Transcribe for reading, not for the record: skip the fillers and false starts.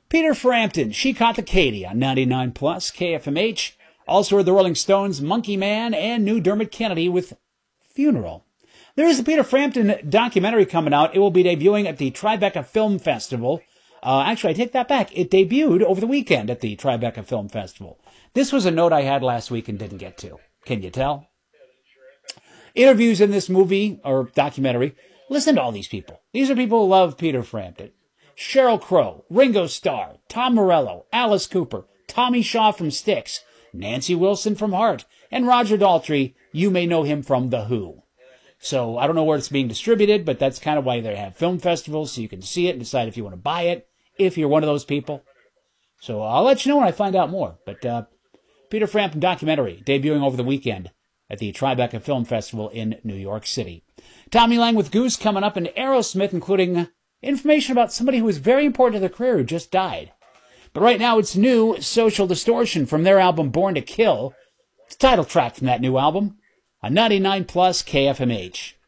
Peter Frampton, She Caught the Katy on 99 Plus KFMH. Also heard the Rolling Stones, Monkey Man, and new Dermot Kennedy with Funeral. There is a Peter Frampton documentary coming out. It will be debuting at the Tribeca Film Festival. Actually, I take that back. It debuted over the weekend at the Tribeca Film Festival. This was a note I had last week and didn't get to. Can you tell? Interviews in this movie, or documentary. Listen to all these people. These are people who love Peter Frampton. Sheryl Crow, Ringo Starr, Tom Morello, Alice Cooper, Tommy Shaw from Styx, Nancy Wilson from Heart, and Roger Daltrey. You may know him from The Who. So I don't know where it's being distributed, but that's kind of why they have film festivals, so you can see it and decide if you want to buy it, if you're one of those people. So I'll let you know when I find out more. But Peter Frampton documentary debuting over the weekend at the Tribeca Film Festival in New York City. Tommy Lang with Goose coming up, and Aerosmith, including information about somebody who was very important to their career who just died. But right now it's new, Social Distortion, from their album Born to Kill. It's the title track from that new album on 99 Plus KFMH.